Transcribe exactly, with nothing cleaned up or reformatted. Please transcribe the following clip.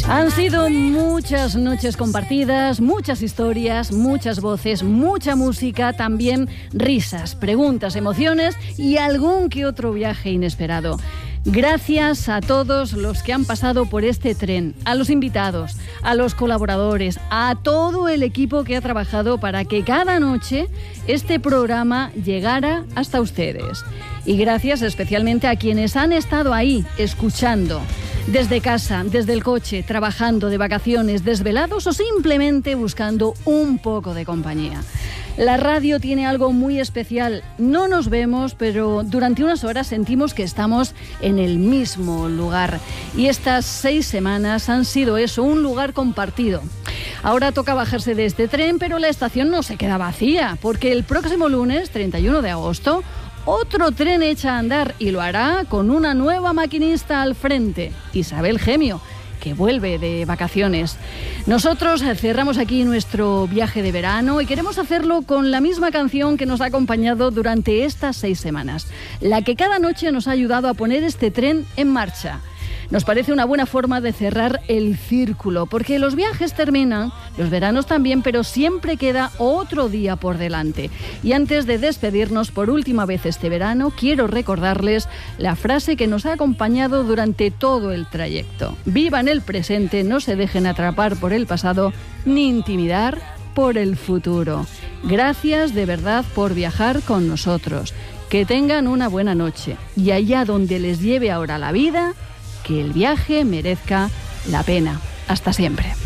Han sido muchas noches compartidas, muchas historias, muchas voces, mucha música, también risas, preguntas, emociones y algún que otro viaje inesperado. Gracias a todos los que han pasado por este tren, a los invitados, a los colaboradores, a todo el equipo que ha trabajado para que cada noche este programa llegara hasta ustedes. Y gracias especialmente a quienes han estado ahí, escuchando, desde casa, desde el coche, trabajando, de vacaciones, desvelados o simplemente buscando un poco de compañía. La radio tiene algo muy especial. No nos vemos, pero durante unas horas sentimos que estamos en el mismo lugar. Y estas seis semanas han sido eso, un lugar compartido. Ahora toca bajarse de este tren, pero la estación no se queda vacía, porque el próximo lunes, treinta y uno de agosto, otro tren echa a andar y lo hará con una nueva maquinista al frente, Isabel Gemio, que vuelve de vacaciones. Nosotros cerramos aquí nuestro viaje de verano y queremos hacerlo con la misma canción que nos ha acompañado durante estas seis semanas, la que cada noche nos ha ayudado a poner este tren en marcha. Nos parece una buena forma de cerrar el círculo, porque los viajes terminan, los veranos también, pero siempre queda otro día por delante. Y antes de despedirnos por última vez este verano, quiero recordarles la frase que nos ha acompañado durante todo el trayecto. Vivan el presente, no se dejen atrapar por el pasado, ni intimidar por el futuro. Gracias de verdad por viajar con nosotros. Que tengan una buena noche. Y allá donde les lleve ahora la vida, que el viaje merezca la pena. Hasta siempre.